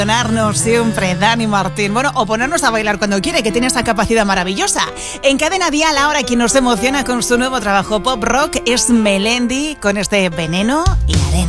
Siempre, Dani Martín. Bueno, o ponernos a bailar cuando quiere, que tiene esa capacidad maravillosa. En Cadena Dial, ahora quien nos emociona con su nuevo trabajo pop rock es Melendi, con este Veneno y Arena.